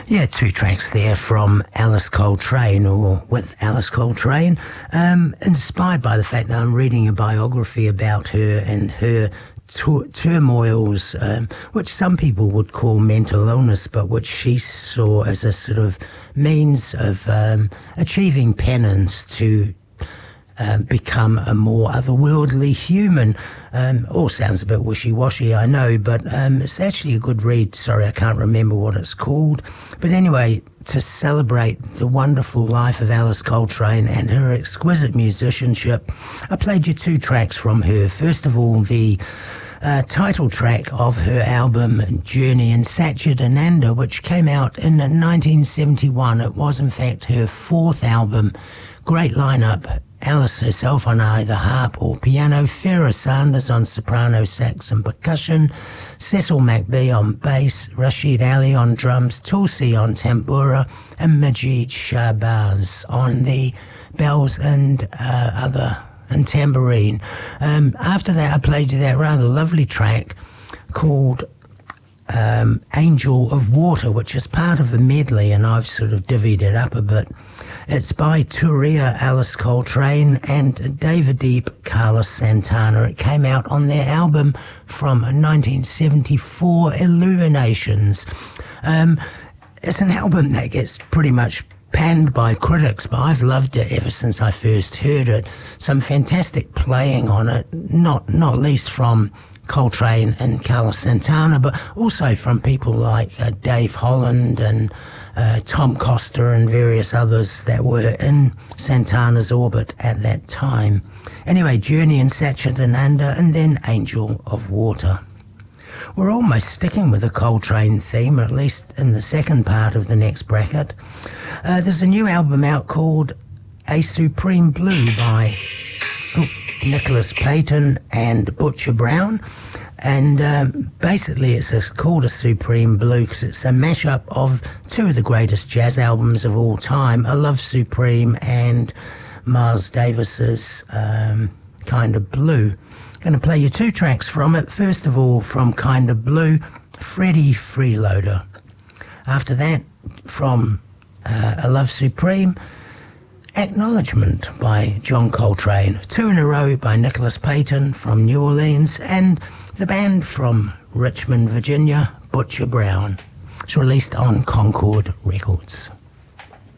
Yeah, two tracks there from Alice Coltrane, or with Alice Coltrane, inspired by the fact that I'm reading a biography about her and her turmoils, which some people would call mental illness, but which she saw as a sort of means of achieving penance to become a more otherworldly human. All sounds a bit wishy-washy, I know, but it's actually a good read. Sorry, I can't remember what it's called. But anyway, to celebrate the wonderful life of Alice Coltrane and her exquisite musicianship, I played you two tracks from her. First of all, the title track of her album Journey in Satchidananda, which came out in 1971. It was in fact her fourth album. Great lineup. Alice herself on either harp or piano, Farrah Sanders on soprano, sax and percussion, Cecil McBee on bass, Rashid Ali on drums, Tulsi on tambura, and Majid Shahbaz on the bells and and tambourine. After that, I played you that rather lovely track called Angel of Water, which is part of a medley, and I've sort of divvied it up a bit. It's by Turia Alice Coltrane and David Deep Carlos Santana. It came out on their album from 1974, Illuminations. It's an album that gets pretty much panned by critics, but I've loved it ever since I first heard it. Some fantastic playing on it, not least from Coltrane and Carlos Santana, but also from people like Dave Holland and Tom Coster and various others that were in Santana's orbit at that time. Anyway, Journey in Satchidananda and then Angel of Water. We're almost sticking with the Coltrane theme, at least in the second part of the next bracket. There's a new album out called A Supreme Blue by Nicholas Payton and Butcher Brown, and basically it's called A Supreme Blue because it's a mashup of two of the greatest jazz albums of all time, A Love Supreme and Miles Davis's Kind of Blue. I'm going to play you two tracks from it. First of all, from Kind of Blue, Freddie Freeloader. After that, from A Love Supreme, Acknowledgement by John Coltrane. Two in a row by Nicholas Payton from New Orleans and the band from Richmond, Virginia, Butcher Brown. It's released on Concord Records.